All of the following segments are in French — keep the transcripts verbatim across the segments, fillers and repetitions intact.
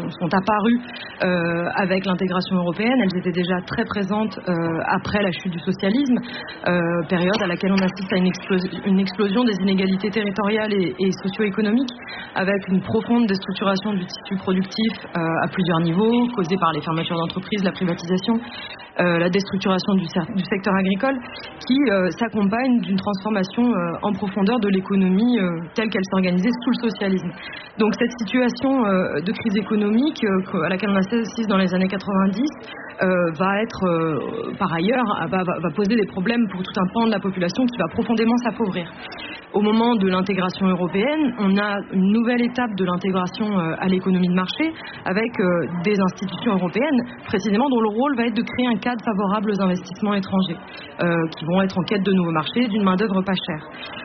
sont apparues euh, avec l'intégration européenne. Elles étaient déjà très présentes euh, après la chute du socialisme, euh, période à laquelle on assiste à une, explos- une explosion des inégalités territoriales et, et socio-économiques, avec une profonde déstructuration du tissu productif euh, à plusieurs niveaux, causée par les fermetures d'entreprises, la privatisation, euh, la déstructuration du, du secteur agricole, qui euh, s'accompagne d'une transformation euh, en profondeur de l'économie euh, telle qu'elle s'organisait sous le socialisme. Donc cette situation euh, de crise économique euh, à laquelle on assiste dans les années quatre-vingt-dix euh, va être euh, par ailleurs va, va, va poser des problèmes pour tout un pan de la population qui va profondément s'appauvrir. Au moment de l'intégration européenne, on a une nouvelle étape de l'intégration euh, à l'économie de marché avec euh, des institutions européennes précisément dont le rôle va être de créer un cadre favorable aux investissements étrangers euh, qui vont être en quête de nouveaux marchés, d'une main-d'œuvre pas chère.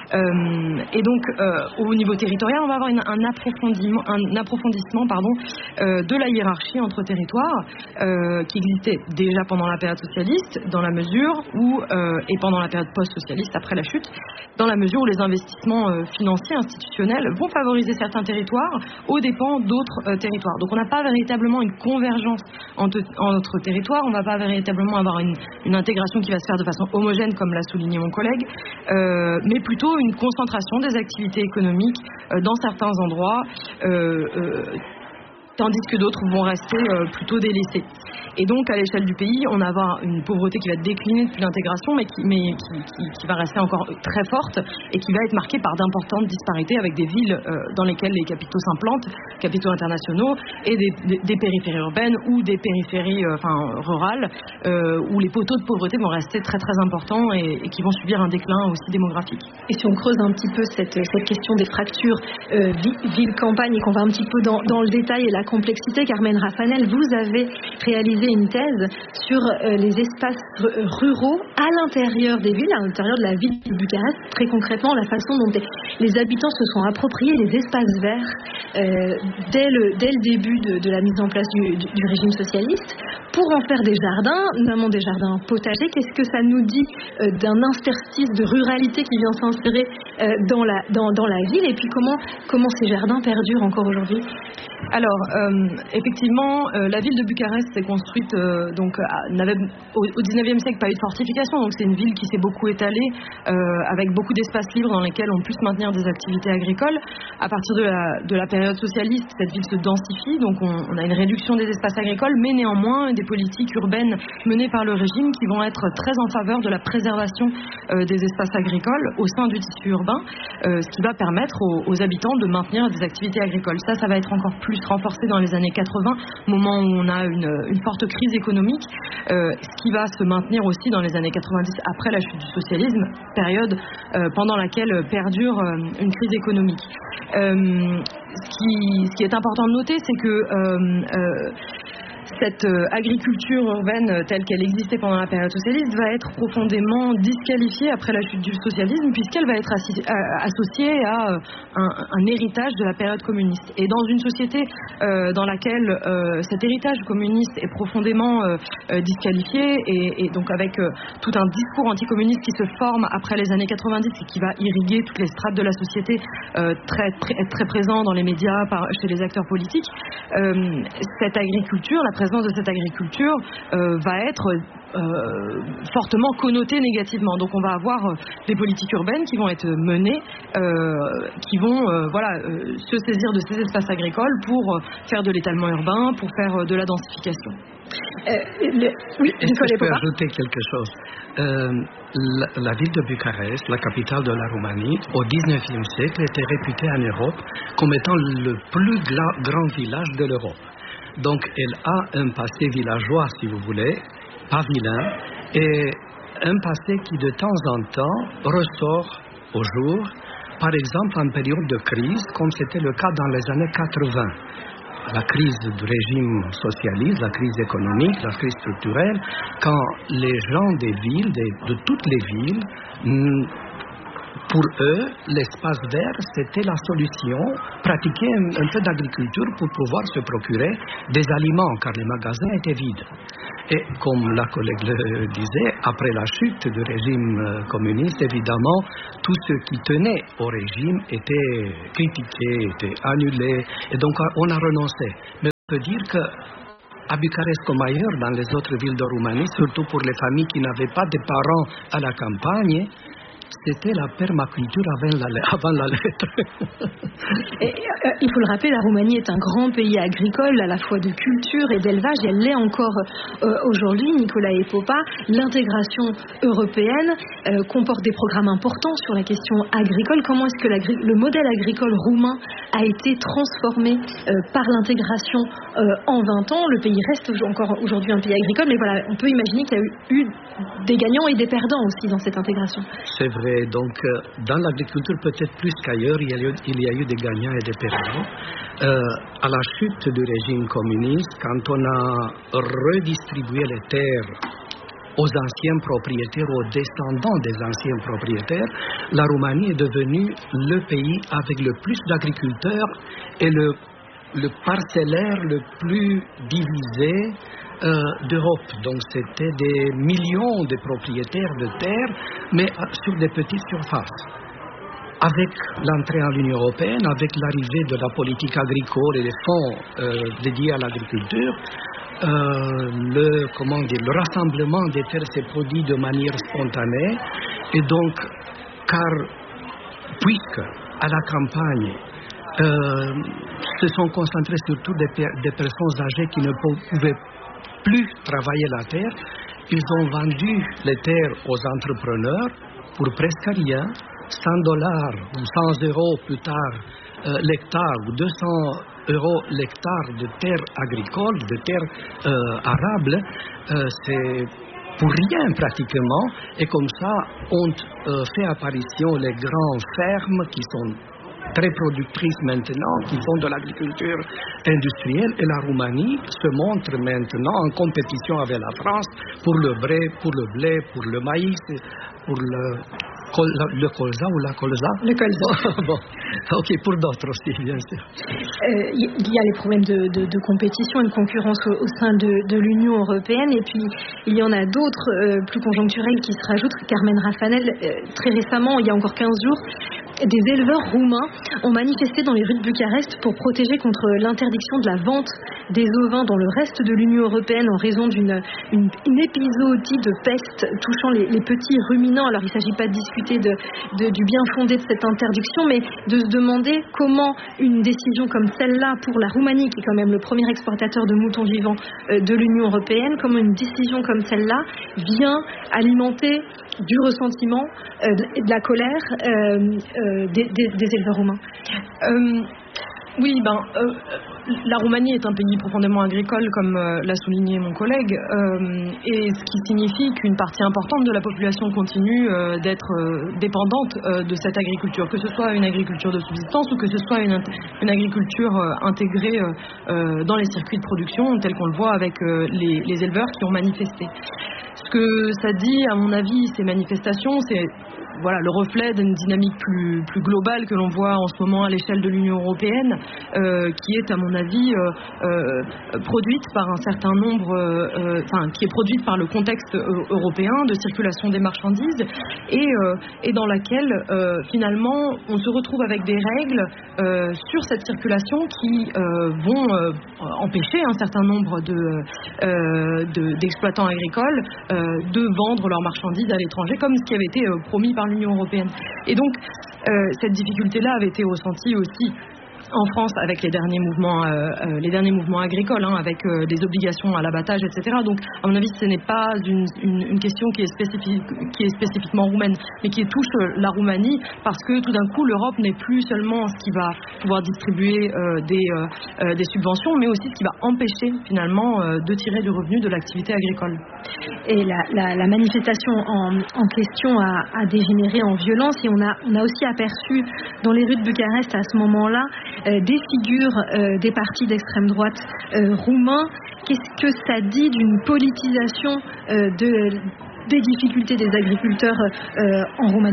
Euh, et donc euh, au niveau territorial, on va avoir une, un approfondissement, un approfondissement pardon, euh, de la hiérarchie entre territoires euh, qui existait déjà pendant la période socialiste, dans la mesure où, euh, et pendant la période post-socialiste après la chute, dans la mesure où les investissements euh, financiers institutionnels vont favoriser certains territoires aux dépens d'autres euh, territoires. Donc on n'a pas véritablement une convergence entre, entre territoires, on ne va pas véritablement avoir une, une intégration qui va se faire de façon homogène comme l'a souligné mon collègue, euh, mais plutôt une concentration des activités économiques euh, dans certains endroits, euh, euh, tandis que d'autres vont rester euh, plutôt délaissés. Et donc, à l'échelle du pays, on va avoir une pauvreté qui va décliner depuis l'intégration, mais, qui, mais qui, qui, qui va rester encore très forte et qui va être marquée par d'importantes disparités avec des villes euh, dans lesquelles les capitaux s'implantent, capitaux internationaux, et des, des, des périphéries urbaines ou des périphéries euh, enfin, rurales, euh, où les poteaux de pauvreté vont rester très très importants et, et qui vont subir un déclin aussi démographique. Et si on creuse un petit peu cette, cette question des fractures euh, ville-campagne et qu'on va un petit peu dans, dans le détail et la complexité, Carmen Rafanel, vous avez réalisé une thèse sur euh, les espaces r- ruraux à l'intérieur des villes, à l'intérieur de la ville de Bucarest, très concrètement la façon dont les, les habitants se sont appropriés les espaces verts euh, dès, le, dès le début de, de la mise en place du, du, du régime socialiste, pour en faire des jardins, notamment des jardins potagers. Qu'est-ce que ça nous dit euh, d'un interstice de ruralité qui vient s'insérer euh, dans, la, dans, dans la ville, et puis comment, comment ces jardins perdurent encore aujourd'hui? Alors, euh, effectivement, euh, la ville de Bucarest s'est construite, euh, donc, à, n'avait au, au dix-neuvième siècle pas eu de fortification, donc c'est une ville qui s'est beaucoup étalée, euh, avec beaucoup d'espaces libres dans lesquels on puisse maintenir des activités agricoles. À partir de la, de la période socialiste, cette ville se densifie, donc on, on a une réduction des espaces agricoles, mais néanmoins des politiques urbaines menées par le régime qui vont être très en faveur de la préservation euh, des espaces agricoles au sein du tissu urbain, euh, ce qui va permettre aux, aux habitants de maintenir des activités agricoles. Ça, ça va être encore plus renforcé dans les années quatre-vingts, moment où on a une, une forte crise économique, euh, ce qui va se maintenir aussi dans les années quatre-vingt-dix après la chute du socialisme, période euh, pendant laquelle perdure euh, une crise économique. Euh, ce, qui, ce qui est important de noter, c'est que euh, euh, cette euh, agriculture urbaine euh, telle qu'elle existait pendant la période socialiste va être profondément disqualifiée après la chute du socialisme, puisqu'elle va être assi- à, associée à euh, un, un héritage de la période communiste. Et dans une société euh, dans laquelle euh, cet héritage communiste est profondément euh, euh, disqualifié, et, et donc avec euh, tout un discours anticommuniste qui se forme après les années quatre-vingt-dix et qui va irriguer toutes les strates de la société, euh, très, très, être très présent dans les médias, par, chez les acteurs politiques, euh, cette agriculture, la présence de cette agriculture euh, va être euh, fortement connotée négativement. Donc on va avoir euh, des politiques urbaines qui vont être menées, euh, qui vont euh, voilà, euh, se saisir de ces espaces agricoles pour euh, faire de l'étalement urbain, pour faire euh, de la densification. Euh, le... Oui, Est-ce que je peux ajouter quelque chose? euh, la, la ville de Bucarest, la capitale de la Roumanie, au dix-neuvième siècle, était réputée en Europe comme étant le plus gla- grand village de l'Europe. Donc, elle a un passé villageois, si vous voulez, pas vilain, et un passé qui, de temps en temps, ressort au jour, par exemple en période de crise, comme c'était le cas dans les années quatre-vingts. La crise du régime socialiste, la crise économique, la crise structurelle, quand les gens des villes, de, de toutes les villes, pour eux, l'espace vert, c'était la solution, pratiquer un, un peu d'agriculture pour pouvoir se procurer des aliments, car les magasins étaient vides. Et comme la collègue le disait, après la chute du régime communiste, évidemment, tous ceux qui tenaient au régime étaient critiqués, étaient annulés, et donc on a renoncé. Mais peut dire que à Bucarest comme ailleurs, dans les autres villes de Roumanie, surtout pour les familles qui n'avaient pas de parents à la campagne, c'était la permaculture avant la, avant la lettre. Et, euh, il faut le rappeler, la Roumanie est un grand pays agricole, à la fois de culture et d'élevage, et elle l'est encore euh, aujourd'hui. Nicolas Epopa, l'intégration européenne euh, comporte des programmes importants sur la question agricole. Comment est-ce que le modèle agricole roumain a été transformé euh, par l'intégration euh, en vingt ans? Le pays reste encore aujourd'hui un pays agricole, mais voilà, on peut imaginer qu'il y a eu, eu des gagnants et des perdants aussi dans cette intégration. C'est vrai. Donc, euh, dans l'agriculture, peut-être plus qu'ailleurs, il, il y a eu des gagnants et des perdants. Euh, à la chute du régime communiste, quand on a redistribué les terres aux anciens propriétaires, aux descendants des anciens propriétaires, la Roumanie est devenue le pays avec le plus d'agriculteurs et le, le parcellaire le plus divisé Euh, d'Europe. Donc c'était des millions de propriétaires de terres, mais sur des petites surfaces. Avec l'entrée en l'Union européenne, avec l'arrivée de la politique agricole et des fonds euh, dédiés à l'agriculture, euh, le, comment dire, le rassemblement des terres s'est produit de manière spontanée, et donc, car, puisque à la campagne, euh, se sont concentrés surtout des, des personnes âgées qui ne pouvaient plus travailler la terre, ils ont vendu les terres aux entrepreneurs pour presque rien, cent dollars ou cent euros plus tard euh, l'hectare ou deux cents euros l'hectare de terres agricoles, de terres euh, arables, euh, c'est pour rien pratiquement, et comme ça ont euh, fait apparition les grandes fermes qui sont très productrices maintenant, qui font de l'agriculture industrielle, et la Roumanie se montre maintenant en compétition avec la France pour le blé, pour le, blé, pour le maïs, pour le, le colza ou la colza. Le colza. Bon, ok, pour d'autres aussi, bien sûr. Euh, il y a les problèmes de, de, de compétition et de concurrence au, au sein de, de l'Union européenne, et puis il y en a d'autres euh, plus conjoncturels qui se rajoutent. Carmen Rafanel, euh, très récemment, il y a encore quinze jours, des éleveurs roumains ont manifesté dans les rues de Bucarest pour protéger contre l'interdiction de la vente des ovins dans le reste de l'Union européenne en raison d'une une, une épizootie de peste touchant les, les petits ruminants. Alors il ne s'agit pas de discuter de, de, du bien fondé de cette interdiction, mais de se demander comment une décision comme celle-là pour la Roumanie, qui est quand même le premier exportateur de moutons vivants euh, de l'Union européenne, comment une décision comme celle-là vient alimenter du ressentiment, euh, de, de la colère euh, euh, des, des, des éleveurs roumains. Euh, oui, ben, euh, la Roumanie est un pays profondément agricole, comme euh, l'a souligné mon collègue, euh, et ce qui signifie qu'une partie importante de la population continue euh, d'être euh, dépendante euh, de cette agriculture, que ce soit une agriculture de subsistance ou que ce soit une, une agriculture euh, intégrée euh, euh, dans les circuits de production, tel qu'on le voit avec euh, les, les éleveurs qui ont manifesté. Ce que ça dit, à mon avis, ces manifestations, c'est voilà, le reflet d'une dynamique plus, plus globale que l'on voit en ce moment à l'échelle de l'Union européenne, euh, qui est, à mon avis, euh, euh, produite par un certain nombre, euh, enfin, qui est produite par le contexte européen de circulation des marchandises, et, euh, et dans laquelle, euh, finalement, on se retrouve avec des règles euh, sur cette circulation qui euh, vont euh, empêcher un certain nombre de, euh, de, d'exploitants agricoles euh, de vendre leurs marchandises à l'étranger, comme ce qui avait été euh, promis par l'Union européenne. Et donc, euh, cette difficulté-là avait été ressentie aussi en France avec les derniers mouvements, euh, euh, les derniers mouvements agricoles, hein, avec euh, des obligations à l'abattage, et cetera. Donc, à mon avis, ce n'est pas une, une, une question qui est, spécifique, qui est spécifiquement roumaine, mais qui touche euh, la Roumanie, parce que tout d'un coup, l'Europe n'est plus seulement ce qui va pouvoir distribuer euh, des, euh, des subventions, mais aussi ce qui va empêcher finalement euh, de tirer du revenu de l'activité agricole. Et la, la, la manifestation en, en question a, a dégénéré en violence, et on a, on a aussi aperçu dans les rues de Bucarest à ce moment-là Euh, des figures euh, des partis d'extrême droite euh, roumains. Qu'est-ce que ça dit d'une politisation euh, de, des difficultés des agriculteurs euh, en Roumanie ?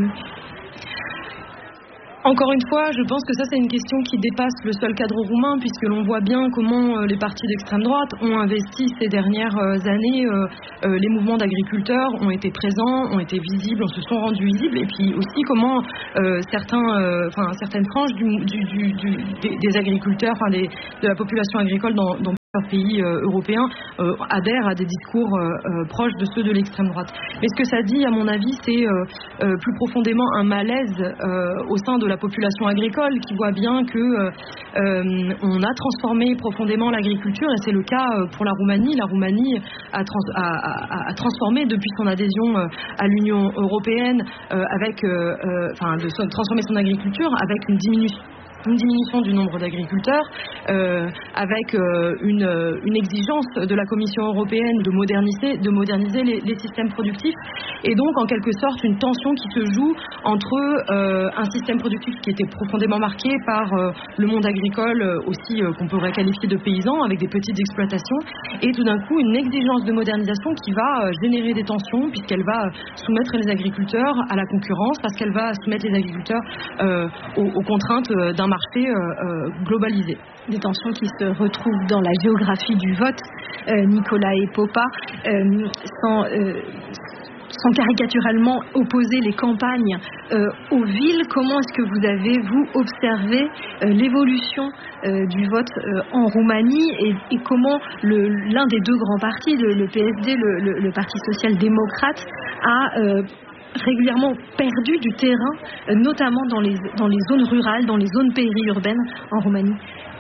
Encore une fois, je pense que ça c'est une question qui dépasse le seul cadre roumain, puisque l'on voit bien comment les partis d'extrême droite ont investi ces dernières années. Euh, euh, les mouvements d'agriculteurs ont été présents, ont été visibles, se sont rendus visibles, et puis aussi comment euh, certains, euh, enfin certaines franges du, du, du, du, des, des agriculteurs, enfin des, de la population agricole dans, dans pays euh, européens euh, adhèrent à des discours euh, euh, proches de ceux de l'extrême droite. Mais ce que ça dit, à mon avis, c'est euh, euh, plus profondément un malaise euh, au sein de la population agricole qui voit bien que euh, euh, on a transformé profondément l'agriculture, et c'est le cas euh, pour la Roumanie. La Roumanie a, trans a, a, a transformé depuis son adhésion euh, à l'Union européenne, euh, avec, euh, euh, enfin, de son, transformer son agriculture avec une diminution une diminution du nombre d'agriculteurs, euh, avec euh, une, une exigence de la Commission européenne de moderniser, de moderniser les, les systèmes productifs, et donc en quelque sorte une tension qui se joue entre euh, un système productif qui était profondément marqué par euh, le monde agricole euh, aussi euh, qu'on pourrait qualifier de paysan, avec des petites exploitations, et tout d'un coup une exigence de modernisation qui va euh, générer des tensions, puisqu'elle va soumettre les agriculteurs à la concurrence, parce qu'elle va soumettre les agriculteurs euh, aux, aux contraintes euh, d'un marché euh, euh, globalisé. Des tensions qui se retrouvent dans la géographie du vote. Euh, Nicolas Epopa, euh, sans, euh, sans caricaturalement opposer les campagnes euh, aux villes, comment est-ce que vous avez, vous, observé euh, l'évolution euh, du vote euh, en Roumanie, et, et comment le, l'un des deux grands partis, le, le P S D, le, le, le Parti social-démocrate, a euh, régulièrement perdu du terrain, notamment dans les, dans les zones rurales, dans les zones périurbaines en Roumanie?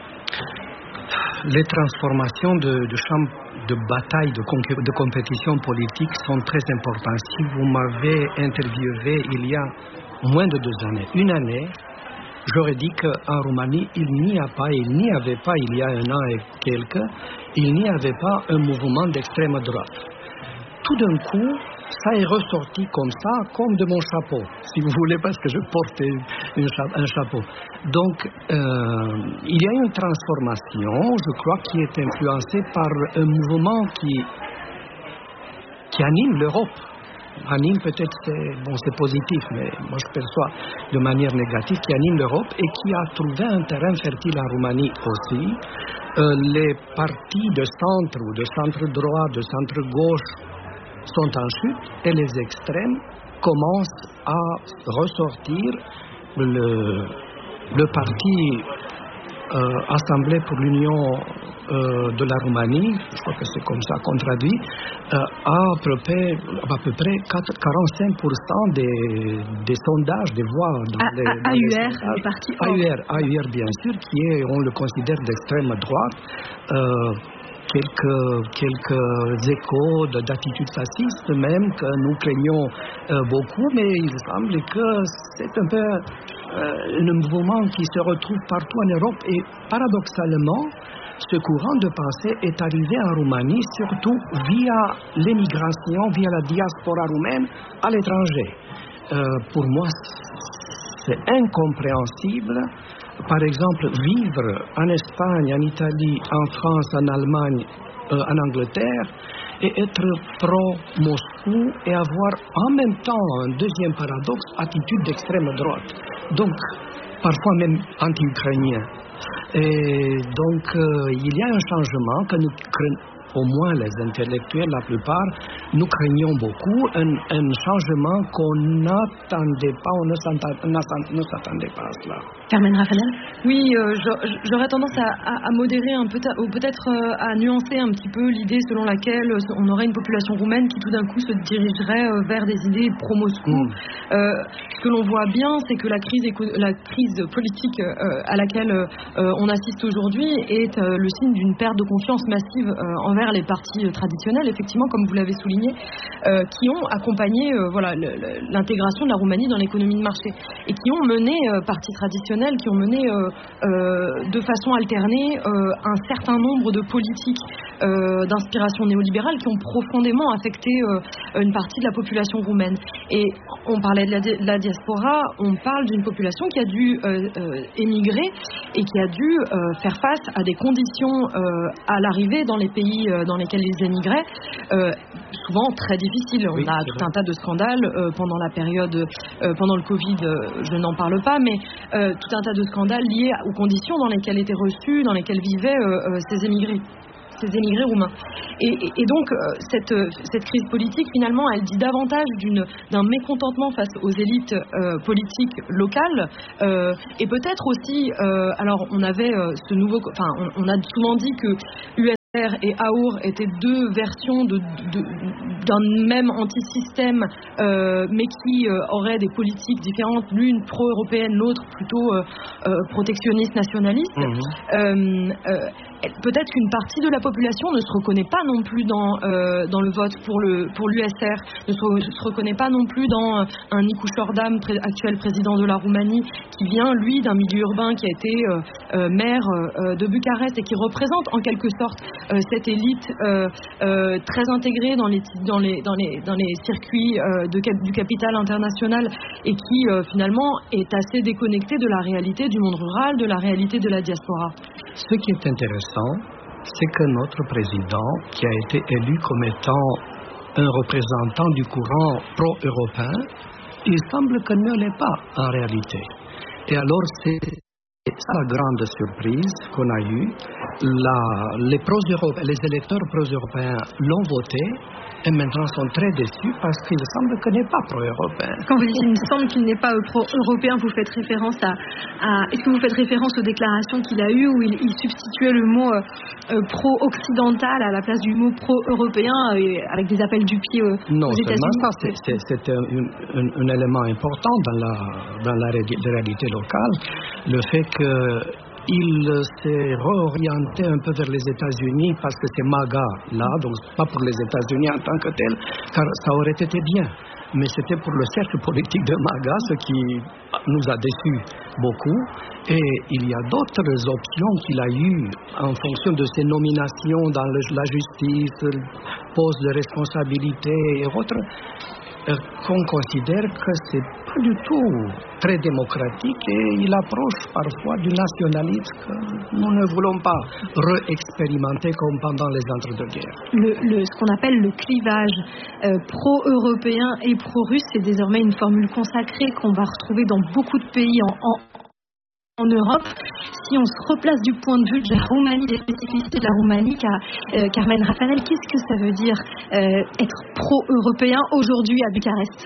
Les transformations de, de champs de bataille, de, de compétition politique sont très importantes. Si vous m'avez interviewé il y a moins de deux années, une année, j'aurais dit qu'en Roumanie, il n'y a pas, il n'y avait pas, il y a un an et quelques, il n'y avait pas un mouvement d'extrême droite. Tout d'un coup, ça est ressorti comme ça, comme de mon chapeau, si vous voulez, parce que je porte une cha- un chapeau. Donc, euh, il y a une transformation, je crois, qui est influencée par un mouvement qui, qui anime l'Europe. Anime, peut-être, c'est, bon, c'est positif, mais moi je perçois de manière négative, qui anime l'Europe et qui a trouvé un terrain fertile en Roumanie aussi. Euh, les partis de centre ou de centre droit, de centre gauche, sont en chute, et les extrêmes commencent à ressortir. Le, le parti euh, Assemblée pour l'Union euh, de la Roumanie, je crois que c'est comme ça qu'on traduit, euh, a à peu près, à peu près quarante-cinq pour cent des, des sondages, des voix dans a, les, a, dans A U R, les sondages. le parti A U R, A U R bien sûr, qui est, on le considère d'extrême droite. Euh, Quelques, quelques échos d'attitudes fascistes même que nous craignons euh, beaucoup, mais il semble que c'est un peu euh, un mouvement qui se retrouve partout en Europe, et paradoxalement, ce courant de pensée est arrivé en Roumanie surtout via l'émigration, via la diaspora roumaine à l'étranger. Euh, pour moi, c'est incompréhensible. Par exemple, vivre en Espagne, en Italie, en France, en Allemagne, euh, en Angleterre, et être pro-Moscou et avoir en même temps un deuxième paradoxe, attitude d'extrême droite. Donc, parfois même anti-ukrainien. Et donc, euh, il y a un changement que nous craignons. Au moins les intellectuels, la plupart, nous craignons beaucoup un, un changement qu'on n'attendait pas, on ne s'attendait pas à cela. Carmen Rafanel? Oui, euh, j'aurais tendance à, à, à modérer, un peu, ou peut-être euh, à nuancer un petit peu l'idée selon laquelle on aurait une population roumaine qui tout d'un coup se dirigerait euh, vers des idées pro-Moscou. Mm. Euh, ce que l'on voit bien, c'est que la crise, la crise politique euh, à laquelle euh, on assiste aujourd'hui est euh, le signe d'une perte de confiance massive euh, envers les partis euh, traditionnels, effectivement, comme vous l'avez souligné, euh, qui ont accompagné euh, voilà, l'intégration de la Roumanie dans l'économie de marché, et qui ont mené, euh, partis traditionnels, qui ont mené euh, euh, de façon alternée euh, un certain nombre de politiques euh, d'inspiration néolibérale qui ont profondément affecté euh, une partie de la population roumaine. Et on parlait de la, de la diaspora, on parle d'une population qui a dû euh, euh, émigrer et qui a dû euh, faire face à des conditions euh, à l'arrivée dans les pays euh, dans lesquels ils émigraient, euh, souvent très difficiles. On oui, a tout vrai. un tas de scandales euh, pendant la période, euh, pendant le Covid, euh, je n'en parle pas, mais euh, tout un tas de scandales liés aux conditions dans lesquelles étaient reçus, dans lesquelles vivaient euh, euh, ces émigrés. ces émigrés roumains. Et, et, et donc, euh, cette, euh, cette crise politique, finalement, elle dit davantage d'une, d'un mécontentement face aux élites euh, politiques locales, euh, et peut-être aussi, euh, alors on avait euh, ce nouveau, enfin, on, on a souvent dit que U S et Aour étaient deux versions de, de, d'un même anti-système, euh, mais qui euh, auraient des politiques différentes, l'une pro-européenne, l'autre plutôt euh, euh, protectionniste, nationaliste. Mmh. Euh, euh, peut-être qu'une partie de la population ne se reconnaît pas non plus dans, euh, dans le vote pour, le, pour l'U S R, ne se, se reconnaît pas non plus dans un Nicu Șordan, pré, actuel président de la Roumanie, qui vient, lui, d'un milieu urbain, qui a été euh, euh, maire euh, de Bucarest et qui représente en quelque sorte Euh, cette élite euh, euh, très intégrée dans les, dans les, dans les, dans les circuits euh, de, du capital international et qui euh, finalement est assez déconnectée de la réalité du monde rural, de la réalité de la diaspora. Ce qui est intéressant, c'est que notre président, qui a été élu comme étant un représentant du courant pro-européen, il semble que ne l'est pas en réalité. Et alors c'est la grande surprise qu'on a eue. La, les, les électeurs pro-européens l'ont voté et maintenant sont très déçus parce qu'il semble qu'il n'est pas pro-européen. Quand vous dites qu'il me semble qu'il n'est pas pro-européen, vous faites référence à, à... Est-ce que vous faites référence aux déclarations qu'il a eues où il, il substituait le mot euh, pro-occidental à la place du mot pro-européen euh, avec des appels du pied euh, non, aux États-Unis? Non, c'est, c'est, c'est un, un, un élément important dans la, dans la réalité locale, le fait que il s'est réorienté un peu vers les États-Unis parce que c'est MAGA là, donc pas pour les États-Unis en tant que tel, car ça aurait été bien. Mais c'était pour le cercle politique de MAGA, ce qui nous a déçus beaucoup. Et il y a d'autres options qu'il a eues en fonction de ses nominations dans le, la justice, le poste de responsabilité et autres, qu'on considère que c'est pas du tout très démocratique et il approche parfois du nationalisme que nous ne voulons pas réexpérimenter comme pendant les entre-deux-guerres. Le, le, ce qu'on appelle le clivage euh, pro-européen et pro-russe, c'est désormais une formule consacrée qu'on va retrouver dans beaucoup de pays en, en en Europe. Si on se replace du point de vue de la Roumanie, des spécificités de la Roumanie, car, euh, Carmen Rafanel, qu'est-ce que ça veut dire euh, être pro-européen aujourd'hui à Bucarest?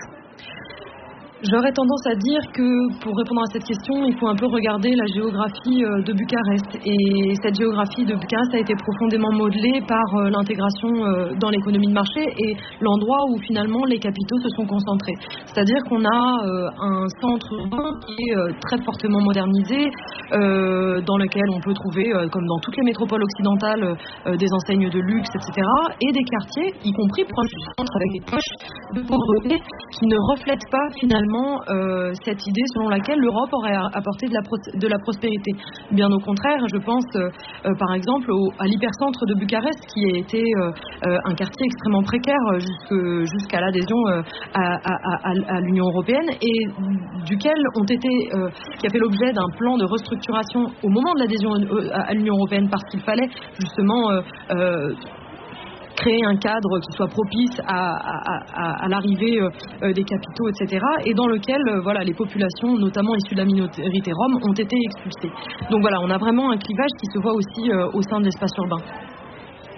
J'aurais tendance à dire que pour répondre à cette question, il faut un peu regarder la géographie de Bucarest. Et cette géographie de Bucarest a été profondément modelée par l'intégration dans l'économie de marché et l'endroit où finalement les capitaux se sont concentrés. C'est-à-dire qu'on a un centre urbain qui est très fortement modernisé, dans lequel on peut trouver, comme dans toutes les métropoles occidentales, des enseignes de luxe, et cetera. Et des quartiers, y compris proches du centre, avec des poches de pauvreté qui ne reflètent pas finalement Euh, cette idée selon laquelle l'Europe aurait apporté de la, pro- de la prospérité. Bien au contraire, je pense euh, euh, par exemple au, à l'hypercentre de Bucarest qui a été euh, euh, un quartier extrêmement précaire jusque, jusqu'à l'adhésion euh, à, à, à, à l'Union européenne et duquel ont été, euh, qui a fait l'objet d'un plan de restructuration au moment de l'adhésion à, à l'Union européenne parce qu'il fallait justement euh, euh, créer un cadre qui soit propice à, à, à, à l'arrivée euh, des capitaux, et cetera. Et dans lequel euh, voilà, les populations, notamment issues de la minorité rome, ont été expulsées. Donc voilà, on a vraiment un clivage qui se voit aussi euh, au sein de l'espace urbain.